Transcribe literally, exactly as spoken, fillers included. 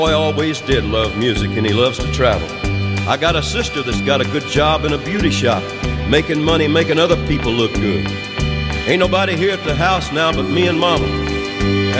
Boy always did love music, and he loves to travel. I got a sister that's got a good job in a beauty shop, making money, making other people look good. Ain't nobody here at the house now but me and Mama.